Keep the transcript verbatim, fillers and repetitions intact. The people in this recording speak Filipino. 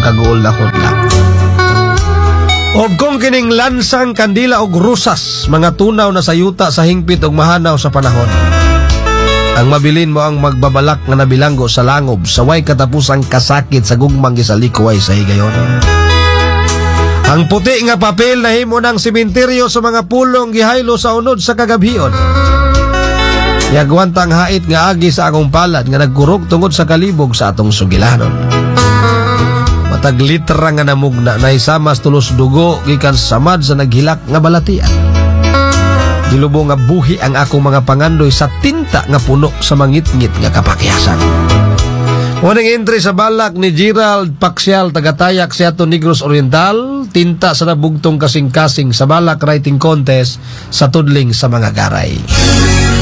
kaguol na hudla. Og kung kining lansang, kandila og rusas, mga tunaw na sayuta sa hingpit og mahanaw sa panahon. Ang mabilin mo ang magbabalak nga nabilanggo sa langob, saway katapusang kasakit sa gugmang gisalikuway sa higayon. Ang puti nga papel na himo ng sementeryo sa mga pulong gihaylo sa unod sa kagabhion. Yagwantang hait nga agi sa akong palad nga nagkurog tungod sa kalibog sa atong sugilanon. Matag litra nga namugna na isamas tulos dugo gikan samad sa naghilak nga balatian. Gilubo nga buhi ang akong mga pangandoy sa tinta nga puno sa mangit-ngit nga kapakyasan. Unang entry sa balak ni Gerald Paxial, tagatayak sa ato Negros Oriental, tinta sa nabugtong kasing-kasing sa balak writing contest sa tudling sa mga garay.